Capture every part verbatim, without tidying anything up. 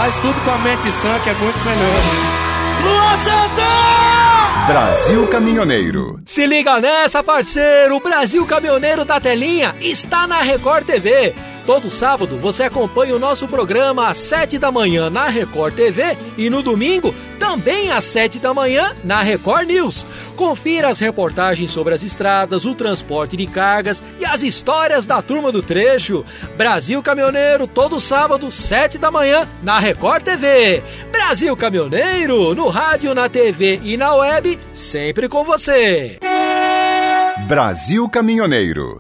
Faz tudo com a mente sã, que é muito melhor. Luan Santana! Brasil Caminhoneiro. Se liga nessa, parceiro! O Brasil Caminhoneiro da Telinha está na Record T V. Todo sábado você acompanha o nosso programa às sete da manhã na Record T V e no domingo também às sete da manhã na Record News. Confira as reportagens sobre as estradas, o transporte de cargas e as histórias da turma do trecho. Brasil Caminhoneiro, todo sábado, sete da manhã na Record T V. Brasil Caminhoneiro, no rádio, na T V e na web, sempre com você. Brasil Caminhoneiro.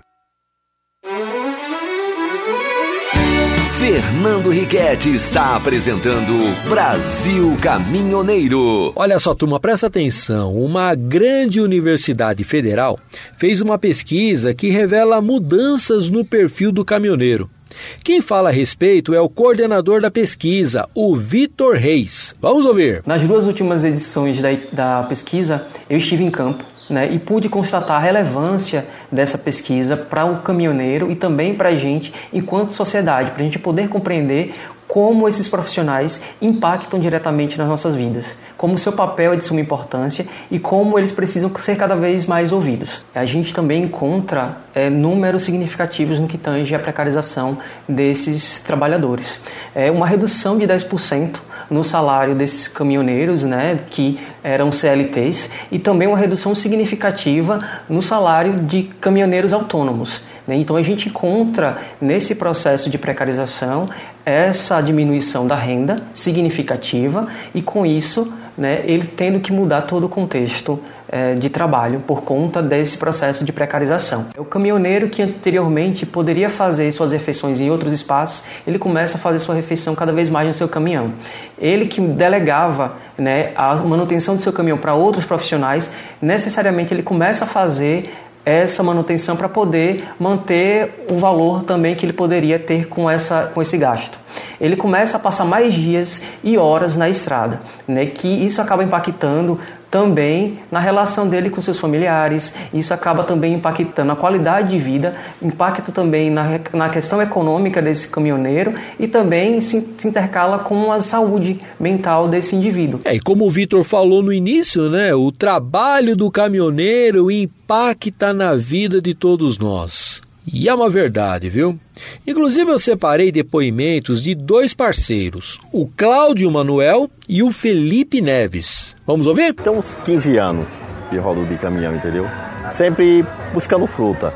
Fernando Riquetti está apresentando Brasil Caminhoneiro. Olha só, turma, presta atenção. Uma grande universidade federal fez uma pesquisa que revela mudanças no perfil do caminhoneiro. Quem fala a respeito é o coordenador da pesquisa, o Vitor Reis. Vamos ouvir. Nas duas últimas edições da, da pesquisa, eu estive em campo, né, e pude constatar a relevância dessa pesquisa para o caminhoneiro e também para a gente enquanto sociedade, para a gente poder compreender como esses profissionais impactam diretamente nas nossas vidas, como o seu papel é de suma importância e como eles precisam ser cada vez mais ouvidos. A gente também encontra é, números significativos no que tange à precarização desses trabalhadores. É uma redução de dez por cento no salário desses caminhoneiros, né, que eram C L Ts, e também uma redução significativa no salário de caminhoneiros autônomos. Né? Então a gente encontra nesse processo de precarização essa diminuição da renda significativa e com isso, né, ele tendo que mudar todo o contexto é, de trabalho por conta desse processo de precarização. O caminhoneiro que anteriormente poderia fazer suas refeições em outros espaços, ele começa a fazer sua refeição cada vez mais no seu caminhão. Ele que delegava, né, a manutenção do seu caminhão para outros profissionais, necessariamente ele começa a fazer essa manutenção para poder manter o valor também que ele poderia ter com, essa, com esse gasto. Ele começa a passar mais dias e horas na estrada, né, que isso acaba impactando também na relação dele com seus familiares, isso acaba também impactando a qualidade de vida, impacta também na, na questão econômica desse caminhoneiro e também se, se intercala com a saúde mental desse indivíduo. É, e como o Vitor falou no início, né, o trabalho do caminhoneiro impacta na vida de todos nós. E é uma verdade, viu? Inclusive eu separei depoimentos de dois parceiros, o Cláudio Manuel e o Felipe Neves. Vamos ouvir? Tem uns quinze anos que rodo de caminhão, entendeu? Sempre buscando fruta,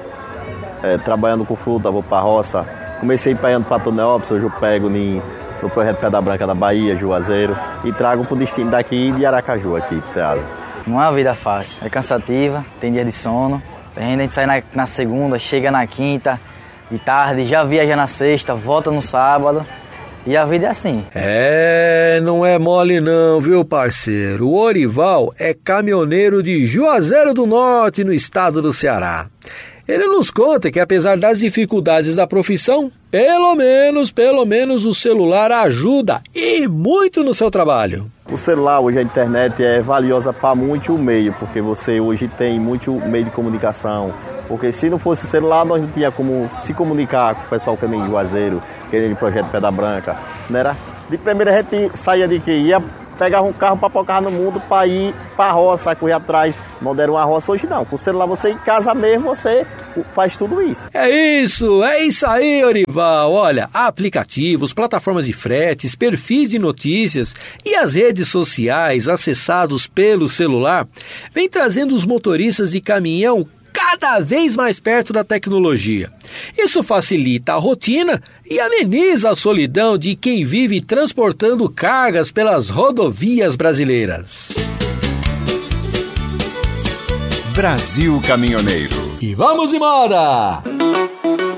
é, trabalhando com fruta, vou pra roça. Comecei pegando para Tonelópolis, hoje eu pego ni, no projeto Pedra Branca da Bahia, Juazeiro, e trago pro destino daqui de Aracaju, aqui pro Ceará. Não é uma vida fácil, é cansativa, tem dia de sono. A gente sai na, na segunda, chega na quinta, de tarde, já viaja na sexta, volta no sábado. E a vida é assim. É, não é mole não, viu, parceiro? O Orival é caminhoneiro de Juazeiro do Norte, no estado do Ceará. Ele nos conta que, apesar das dificuldades da profissão, pelo menos, pelo menos o celular ajuda e muito no seu trabalho. O celular, hoje a internet é valiosa para muito o meio, porque você hoje tem muito meio de comunicação. Porque se não fosse o celular, nós não tinha como se comunicar com o pessoal que nem de Juazeiro, que nem de Projeto Pedra Branca. Não era? De primeira a gente saía de que ia pegar um carro para pocar no mundo para ir para a roça, correr atrás. Não deram uma roça hoje não. Com o celular você em casa mesmo, você faz tudo isso. É isso, é isso aí, Orival. Olha, aplicativos, plataformas de fretes, perfis de notícias e as redes sociais acessados pelo celular vem trazendo os motoristas de caminhão cada vez mais perto da tecnologia. Isso facilita a rotina e ameniza a solidão de quem vive transportando cargas pelas rodovias brasileiras. Brasil Caminhoneiro. E vamos embora!